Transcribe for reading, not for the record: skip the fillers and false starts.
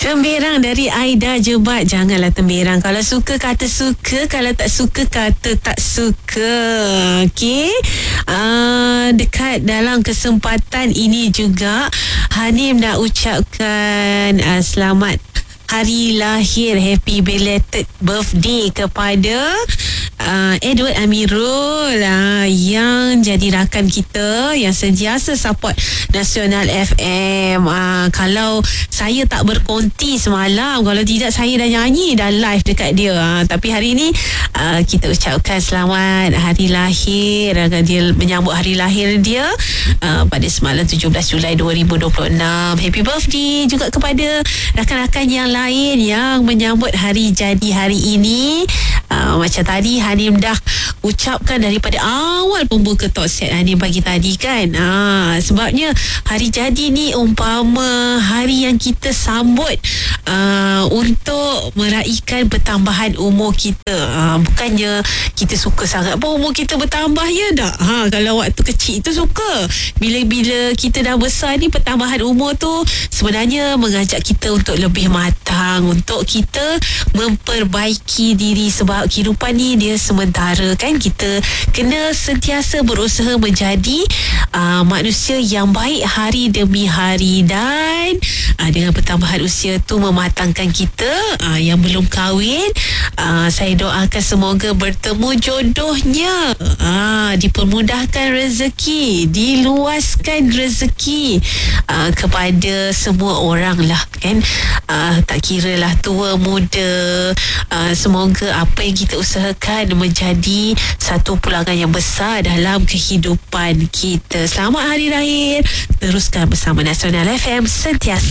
Temberang dari Aida Jebat. Janganlah temberang. Kalau suka kata suka, kalau tak suka kata tak suka. Okey. Dekat dalam kesempatan ini juga Hanim nak ucapkan selamat hari lahir, happy belated birthday kepada Edward Amirul yang jadi rakan kita yang sentiasa support Nasional FM. Kalau saya tak berkonti semalam, kalau tidak saya dah nyanyi, dah live dekat dia. Tapi hari ni kita ucapkan selamat hari lahir. Dia menyambut hari lahir dia pada semalam 17 Julai 2026. Happy birthday juga kepada rakan-rakan yang lain yang menyambut hari jadi hari ini. Macam tadi Hanim dah ucapkan daripada awal pembuka talk set Hanim pagi tadi kan. Sebabnya hari jadi ni umpama hari yang kita sambut untuk meraihkan pertambahan umur kita. Bukannya kita suka sangat pun umur kita bertambah, ya tak? Kalau waktu kecil tu suka. Bila kita dah besar ni, pertambahan umur tu sebenarnya mengajak kita untuk lebih matang, untuk kita memperbaiki diri. Sebab kehidupan ni dia sementara kan. Kita kena sentiasa berusaha menjadi manusia yang baik hari demi hari. Dan dengan pertambahan usia tu mematangkan kita. Yang belum kahwin, saya doakan semoga bertemu jodohnya, dipermudahkan rezeki, diluaskan rezeki kepada semua orang lah kan. Tak kira lah tua muda, semoga apa yang kita usahakan menjadi satu pulangan yang besar dalam kehidupan kita. Selamat hari lahir. Teruskan bersama Nasional FM, sentiasa